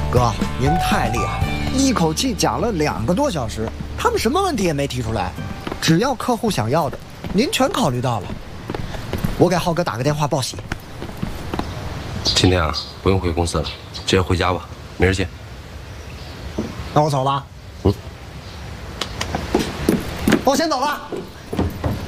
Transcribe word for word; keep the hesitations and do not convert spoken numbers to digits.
哥，您太厉害了，一口气讲了两个多小时，他们什么问题也没提出来，只要客户想要的，您全考虑到了。我给浩哥打个电话报喜。 今天啊，不用回公司了，直接回家吧，明儿见。 那我走了。 嗯。 我先走了。